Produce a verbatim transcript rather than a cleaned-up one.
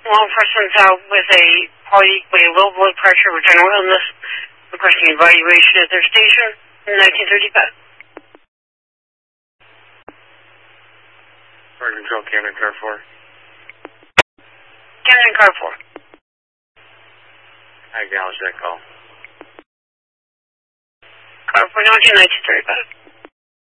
One person's out with a party with a low blood pressure or general illness, requesting evaluation at their station in nineteen thirty-five. Fire control, Camden Car four. Camden Car four. I acknowledge that call. Car four, nineteen thirty-five.